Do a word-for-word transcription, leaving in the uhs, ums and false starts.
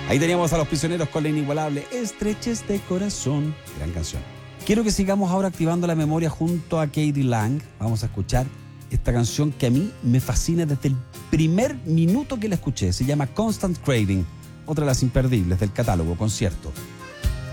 Ahí teníamos a Los Prisioneros con la inigualable Estreches de Corazón. Gran canción. Quiero que sigamos ahora activando la memoria junto a Katie Lang. Vamos a escuchar esta canción que a mí me fascina desde el primer minuto que la escuché. Se llama Constant Craving, otra de las imperdibles del catálogo Concierto.